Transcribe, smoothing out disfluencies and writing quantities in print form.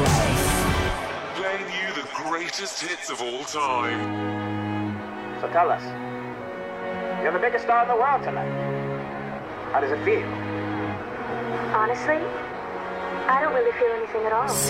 Playing you the greatest hits of all time. So tell us, you're the biggest star in the world tonight. How does it feel? Honestly, I don't really feel anything at all.